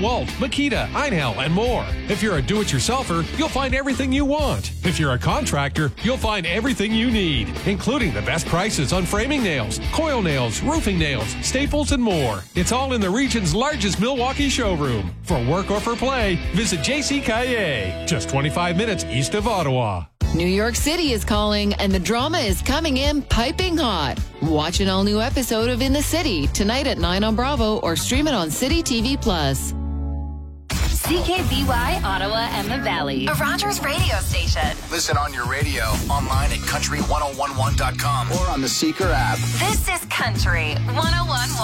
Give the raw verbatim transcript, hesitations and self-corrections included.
DeWalt, Makita, Einhell, and more. If you're a do-it-yourselfer, you'll find everything you want. If you're a contractor, you'll find everything you need, including the best prices on framing nails, coil nails, roofing nails, staples, and more. It's all in the region's largest Milwaukee showroom. For work or for play, visit J C Caillet, just twenty-five minutes east of Ottawa. New York City is calling, and the drama is coming in piping hot. Watch an all-new episode of In the City tonight at nine on Bravo or stream it on City T V Plus. C K B Y, Ottawa and the Valley. A Rogers radio station. Listen on your radio, online at country ten eleven dot com, or on the Seeker app. This is Country one oh one point one.